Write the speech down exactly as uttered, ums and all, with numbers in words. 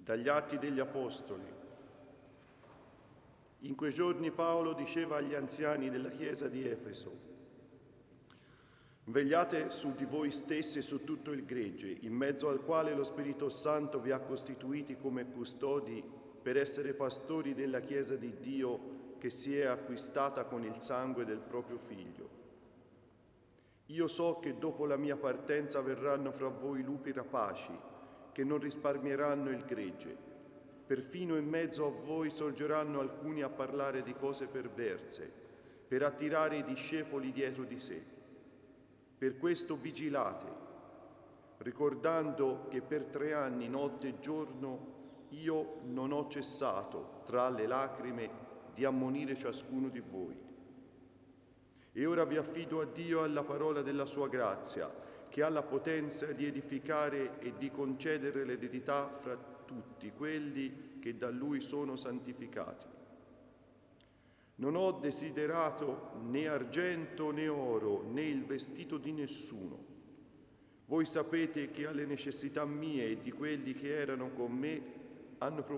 Dagli Atti degli Apostoli. In quei giorni Paolo diceva agli anziani della chiesa di Efeso: vegliate su di voi stessi e su tutto il gregge, in mezzo al quale lo Spirito Santo vi ha costituiti come custodi per essere pastori della chiesa di Dio che si è acquistata con il sangue del proprio Figlio. Io so che dopo la mia partenza verranno fra voi lupi rapaci, che non risparmieranno il gregge. Perfino in mezzo a voi sorgeranno alcuni a parlare di cose perverse, per attirare i discepoli dietro di sé. Per questo vigilate, ricordando che per tre anni, notte e giorno, io non ho cessato, tra le lacrime, di ammonire ciascuno di voi. E ora vi affido a Dio e alla parola della sua grazia, che ha la potenza di edificare e di concedere l'eredità fra tutti quelli che da Lui sono santificati. Non ho desiderato né argento né oro, né il vestito di nessuno. Voi sapete che alle necessità mie e di quelli che erano con me hanno provveduto